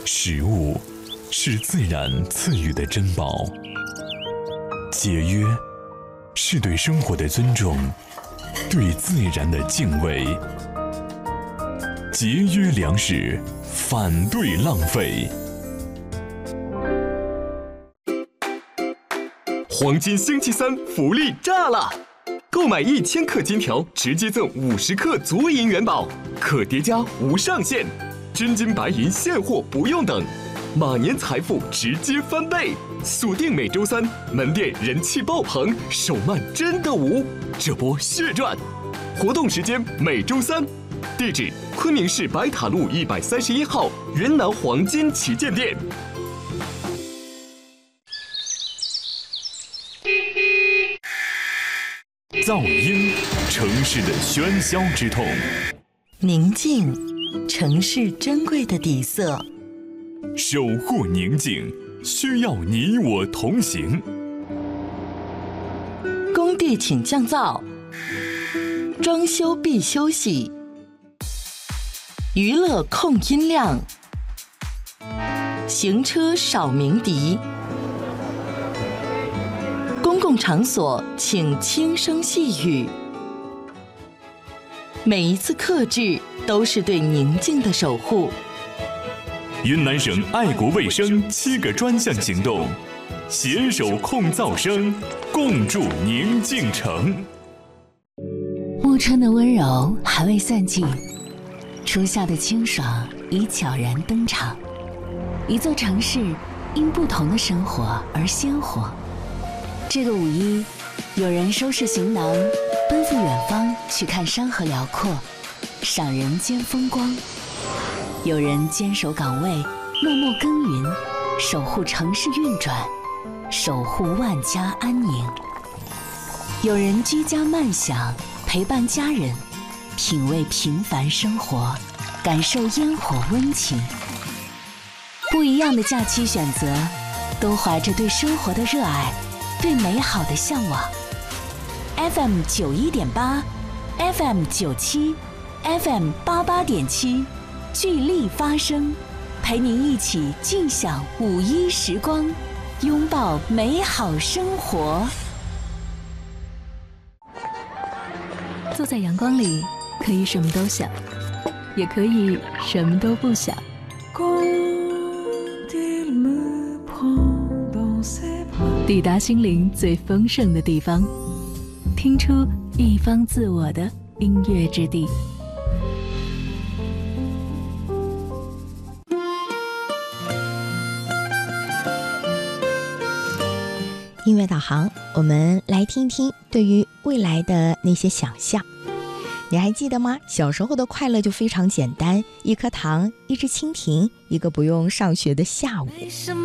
食物是自然赐予的珍宝，节约是对生活的尊重，对自然的敬畏。节约粮食，反对浪费。 黄金星期三福利炸了！购买1000克金条，直接赠50克足银元宝，可叠加无上限，真金白银现货不用等，马年财富直接翻倍！锁定每周三，门店人气爆棚，手慢真的无，这波血赚！活动时间每周三，地址昆明市白塔路131号云南黄金旗舰店。 噪音，城市的喧嚣之痛； 宁静，城市珍贵的底色。 守护宁静，需要你我同行。 工地请降噪，装修必休息。娱乐控音量，行车少鸣笛。公共场所请轻声细语，每一次克制都是对宁静的守护。 云南省爱国卫生7个专项行动，携手控噪声，共筑宁静城。 暮春的温柔还未散尽，初夏的清爽已悄然登场。一座城市因不同的生活而鲜活。这个5·1，有人收拾行囊，奔赴远方去看山河辽阔，赏人间风光；有人坚守岗位，默默耕耘，守护城市运转，守护万家安宁；有人居家慢享，陪伴家人，品味平凡生活，感受烟火温情。不一样的假期选择，都怀着对生活的热爱，对美好的向往。FM 91.8 FM 97 FM 88.7，聚力发声，陪您一起尽享5·1时光，拥抱美好生活。 坐在阳光里，可以什么都想，也可以什么都不想。抵达心灵最丰盛的地方，听出一方自我的音乐之地。 音乐导航，我们来听听对于未来的那些想象。你还记得吗？小时候的快乐就非常简单，一颗糖，一只蜻蜓，一个不用上学的下午。